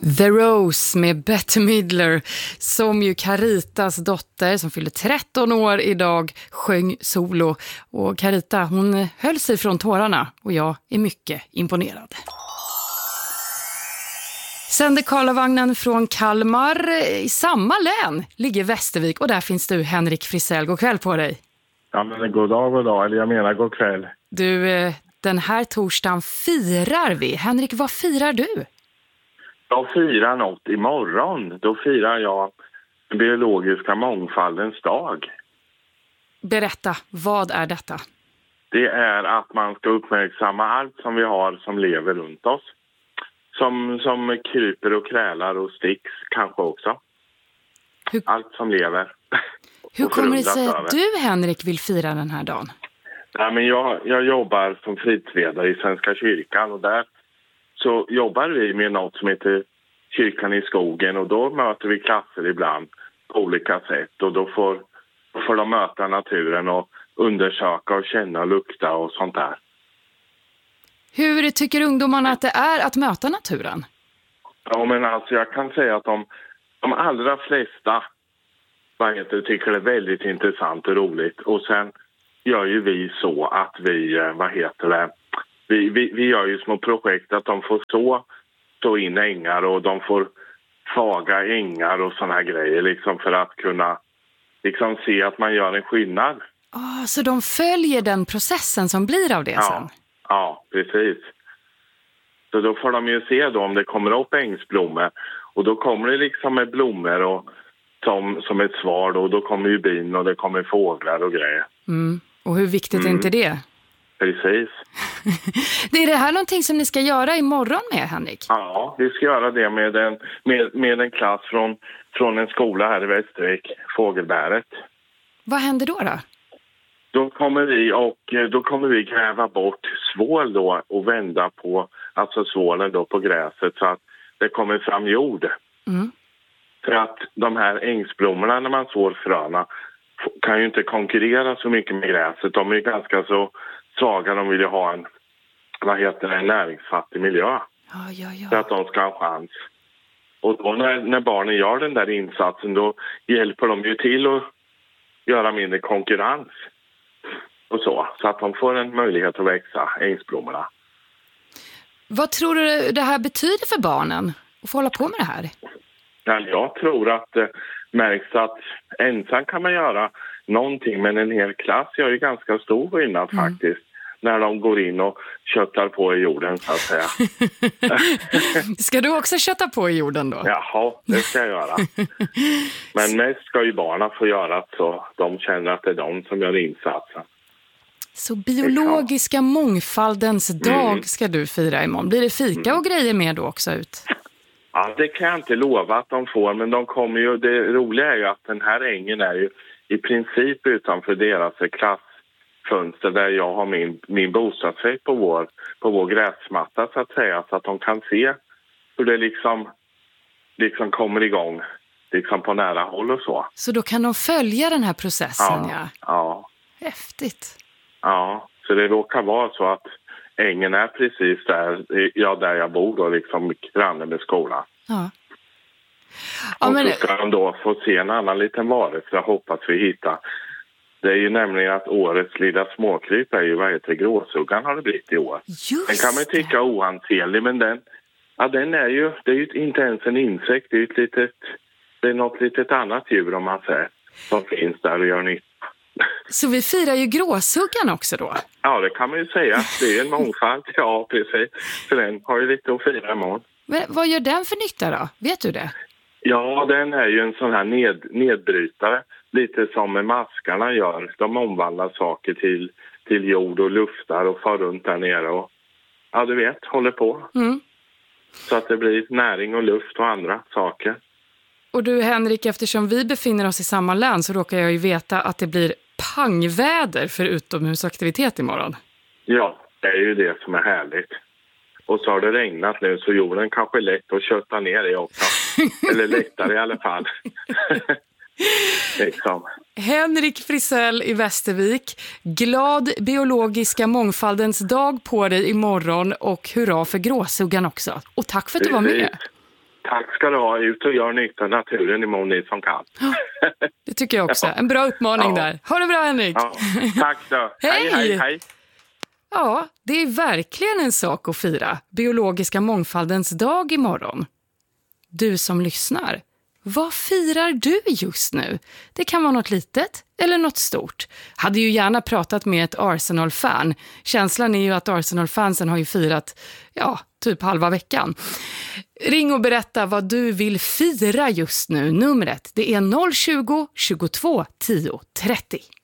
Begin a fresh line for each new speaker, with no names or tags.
The Rose med Bette Midler, som ju Caritas dotter som fyller 13 år idag sjöng solo. Och Carita, hon höll sig från tårarna och jag är mycket imponerad. Sänder Karlavagnen från Kalmar. I samma län ligger Västervik och där finns du, Henrik Frisell. God kväll på dig.
Ja, men god dag, eller jag menar god kväll.
Du, den här torsdagen firar vi. Henrik, vad firar du?
Jag firar något imorgon. Då firar jag biologiska mångfaldens dag.
Berätta, vad är detta?
Det är att man ska uppmärksamma allt som vi har som lever runt oss. Som kryper och krälar och sticks kanske också. Allt som lever.
Hur kommer det sig att du, Henrik, vill fira den här dagen?
Ja, men jag jobbar som fritidsledare i Svenska kyrkan och där så jobbar vi med något som heter Kyrkan i skogen och då möter vi klasser ibland på olika sätt och då får de möta naturen och undersöka och känna och lukta och sånt där.
Hur tycker ungdomarna att det är att möta naturen?
Ja, men alltså jag kan säga att de allra flesta tycker det är väldigt intressant och roligt och sen gör ju vi så att vi gör ju små projekt att de får stå in ängar och de får faga ängar och såna här grejer liksom för att kunna liksom se att man gör en skillnad.
Så de följer den processen som blir av det sen?
Ja, precis. Så då får de ju se då om det kommer upp ängsblommor och då kommer det liksom med blommor och som ett svar då kommer ju bin och det kommer fåglar och grejer.
Mm. Och hur viktigt är inte det?
Precis.
Det är det här någonting som ni ska göra imorgon med, Henrik?
Ja, vi ska göra det med en klass från en skola här i Västervik, Fågelbäret.
Vad händer då?
Då kommer vi gräva bort svål då och vända på alltså svålen då på gräset så att det kommer fram jord. Mm. För att de här ängsblommorna när man sår fröna kan ju inte konkurrera så mycket med gräset. De är ju ganska så svaga, de vill ju ha en näringsfattig miljö.
Ja.
För att de ska ha en chans. Och då när barnen gör den där insatsen då hjälper de ju till att göra mindre konkurrens. Och så att de får en möjlighet att växa, ängsblommorna.
Vad tror du det här betyder för barnen att få hålla på med det här?
Ja, jag tror att det märks att ensam kan man göra någonting men en hel klass gör ju ganska stor skillnad faktiskt. När de går in och köttar på i jorden så att säga.
Ska du också kötta på i jorden då?
Jaha, det ska jag göra. Men mest ska ju barnen få göra så de känner att det är de som gör insatsen.
Så biologiska mångfaldens dag ska du fira imorgon. Blir det fika och grejer med då också ut?
Ja, det kan jag inte lova att de får, men de kommer ju, det roliga är ju att den här ängen är ju i princip utanför deras klassfönster där jag har min bostadsrätt på vår gräsmatta så att säga, så att de kan se hur det liksom kommer igång liksom på nära håll och så.
Så då kan de följa den här processen,
ja.
Häftigt.
Ja, så det råkar vara så att ängen är precis där jag bor då, liksom granne med skolan.
Ja.
Och så ska de då få se en annan liten varelse, jag hoppas vi hittar. Det är ju nämligen att årets lilla småkryp är ju, gråsuggan har det blivit i år.
Just
den kan man ju tycka ohanterlig, men den är ju, det är ju inte ens en insekt, det är något litet annat djur om man säger, som finns där och gör nytt.
Så vi firar ju gråsuggan också då?
Ja, det kan man ju säga. Det är en mångfald. Ja, precis. Så den har ju lite att fira imorgon.
Men vad gör den för nytta då? Vet du det?
Ja, den är ju en sån här nedbrytare. Lite som med maskarna gör. De omvandlar saker till jord och luftar och far runt där nere. Och, ja, du vet, håller på. Mm. Så att det blir näring och luft och andra saker.
Och du, Henrik, eftersom vi befinner oss i samma län så råkar jag ju veta att det blir pangväder för utomhusaktivitet imorgon. Ja,
det är ju det som är härligt. Och så har det regnat nu så jorden kanske är lätt att köta ner det också. Eller lättare i alla fall. Liksom.
Henrik Frisell i Västervik, glad biologiska mångfaldens dag på dig imorgon och hurra för gråsuggan också. Och tack för att du var med.
Tack ska du ha. Ut och gör nytta naturen imorgon ni som kan.
Det tycker jag också. En bra uppmaning där. Ha det bra, Henrik.
Ja, tack då. Hej.
Ja, det är verkligen en sak att fira. Biologiska mångfaldens dag imorgon. Du som lyssnar, vad firar du just nu? Det kan vara något litet eller något stort. Hade ju gärna pratat med ett Arsenal-fan. Känslan är ju att Arsenal-fansen har ju firat, typ halva veckan. Ring och berätta vad du vill fira just nu. Numret, det är 020 22 10 30.